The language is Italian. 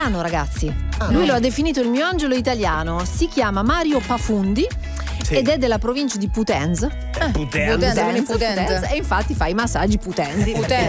ragazzi. Lui lo ha definito il mio angelo italiano. Si chiama Mario Pafundi. Sì. Ed è della provincia di Potenza. Potenza. E infatti fa i massaggi putendi.